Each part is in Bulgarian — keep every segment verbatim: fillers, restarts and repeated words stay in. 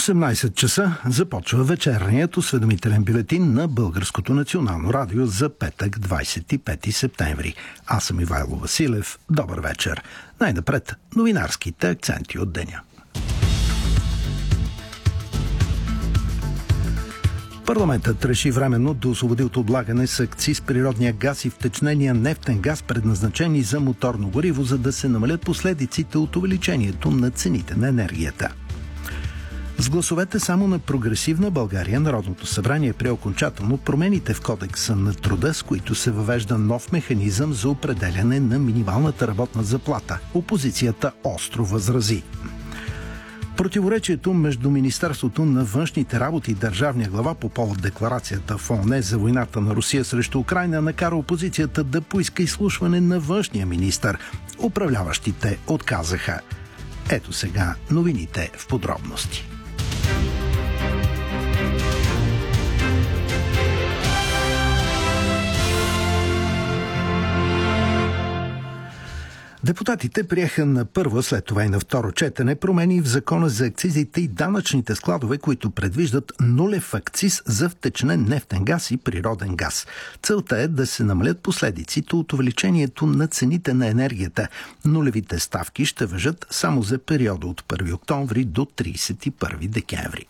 осемнайсет часа започва вечерният осведомителен бюлетин на Българското национално радио за петък, двайсет и пети септември. Аз съм Ивайло Василев. Добър вечер. Най-напред новинарските акценти от деня. Парламентът реши временно да освободи от облагане с акциз природния газ и втечнения нефтен газ, предназначени за моторно гориво, за да се намалят последиците от увеличението на цените на енергията. С гласовете само на Прогресивна България Народното събрание прие окончателно промените в Кодекса на труда, с които се въвежда нов механизъм за определяне на минималната работна заплата. Опозицията остро възрази. Противоречието между Министерството на външните работи и държавния глава по повод декларацията в ООН за войната на Русия срещу Украйна накара опозицията да поиска изслушване на външния министър. Управляващите отказаха. Ето сега новините в подробности. Депутатите приеха на първо, след това и на второ четене промени в Закона за акцизите и данъчните складове, които предвиждат нулев акциз за втечнен нефтен газ и природен газ. Целта е да се намалят последиците от увеличението на цените на енергията. Нулевите ставки ще важат само за периода от първи октомври до трийсет и първи декември.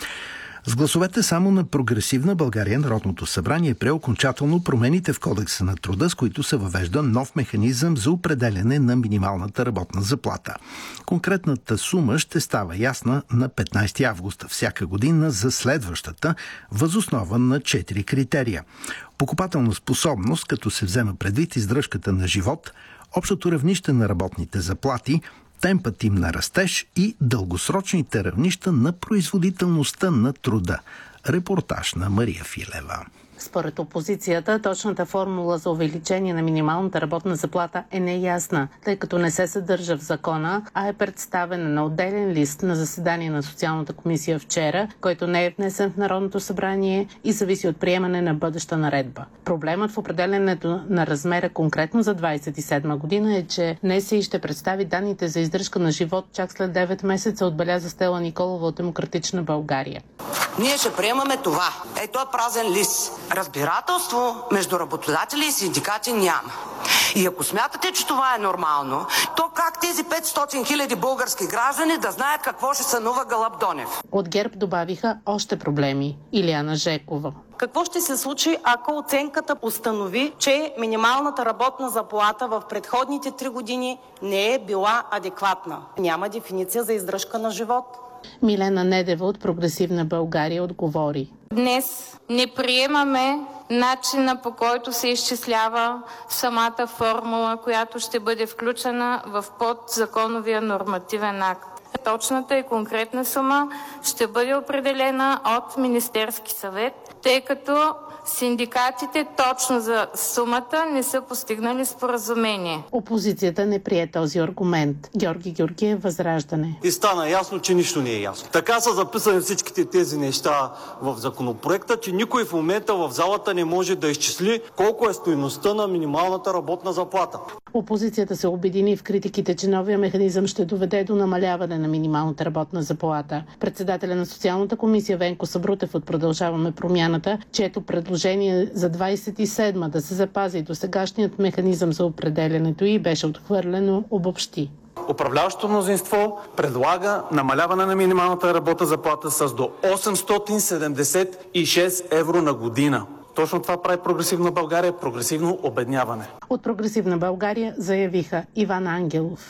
С гласовете само на Прогресивна България Народното събрание прие окончателно промените в Кодекса на труда, с които се въвежда нов механизъм за определяне на минималната работна заплата. Конкретната сума ще става ясна на петнайсети август всяка година за следващата, въз основа на четири критерия. Покупателна способност, като се взема предвид издръжката на живот, общото равнище на работните заплати, темпът им на растеж и дългосрочните равнища на производителността на труда. Репортаж на Мария Филева. Според опозицията, точната формула за увеличение на минималната работна заплата е неясна, тъй като не се съдържа в закона, а е представена на отделен лист на заседание на Социалната комисия вчера, който не е внесен в Народното събрание и зависи от приемане на бъдеща наредба. Проблемът в определенето на размера конкретно за двайсет и седма година е, че НСИ ще представи данните за издръжка на живот чак след девет месеца, отбеляза Стела Николова от Демократична България. Ние ще приемаме това. Ето е празен лист. Разбирателство между работодатели и синдикати няма. И ако смятате, че това е нормално, то как тези петстотин хиляди български граждани да знаят какво ще сънува Гълъб Донев? От ГЕРБ добавиха още проблеми. Илияна Жекова. Какво ще се случи, ако оценката установи, че минималната работна заплата в предходните три години не е била адекватна? Няма дефиниция за издръжка на живот. Милена Недева от Прогресивна България отговори. Днес не приемаме начина, по който се изчислява самата формула, която ще бъде включена в подзаконовия нормативен акт. Точната и конкретна сума ще бъде определена от Министерски съвет, тъй като синдикатите точно за сумата не са постигнали споразумение. Опозицията не прие този аргумент. Георги Георгиев, Възраждане. И стана ясно, че нищо не е ясно. Така са записани всичките тези неща в законопроекта, че никой в момента в залата не може да изчисли колко е стойността на минималната работна заплата. Опозицията се обедини в критиките, че новия механизъм ще доведе до намаляване на минималната работна заплата. Председателя на Социалната комисия Венко Сабрутев от Продължаваме промяната, чието предложение за двайсет и седма да се запази досегашният механизъм за определянето и беше отхвърлено, обобщи. Управляващото мнозинство предлага намаляване на минималната работна заплата с до осемстотин седемдесет и шест евро на година. Точно това прави Прогресивна България, прогресивно обедняване. От Прогресивна България заявиха Иван Ангелов.